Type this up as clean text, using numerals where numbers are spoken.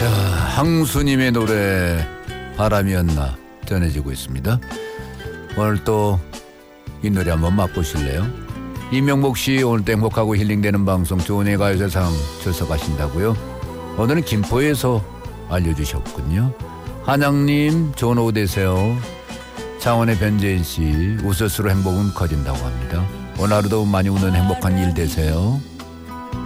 자, 항수님의 노래 바람이었나 전해지고 있습니다. 오늘 또 이 노래 한번 맛보실래요? 이명복 씨 오늘도 행복하고 힐링되는 방송 좋은의 가요제상 출석하신다고요? 오늘은 김포에서 알려주셨군요. 한양님 좋은 오후 되세요. 창원의 변재인 씨 웃을수록 행복은 커진다고 합니다. 오늘 하루도 많이 우는 행복한 일 되세요.